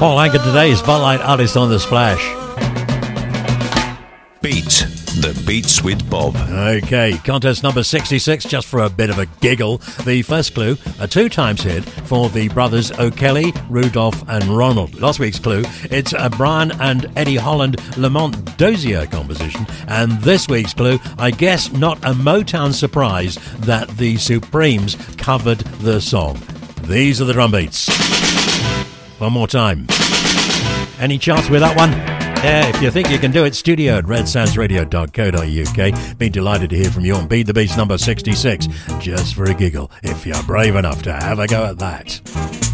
Paul Anka today, Spotlight Artist on the Splash. Beat the Beats with Bob. Okay, contest number 66, just for a bit of a giggle. The first clue, a 2-times hit for the brothers O'Kelly, Rudolph and Ronald. Last week's clue, it's a Brian and Eddie Holland Lamont Dozier composition. And this week's clue, I guess not a Motown surprise that the Supremes covered the song. These are the drum beats. One more time. Any chance with that one? Yeah, if you think you can do it, studio at redsoundsradio.co.uk. Be delighted to hear from you on Beat the Beats number 66, just for a giggle, if you're brave enough to have a go at that.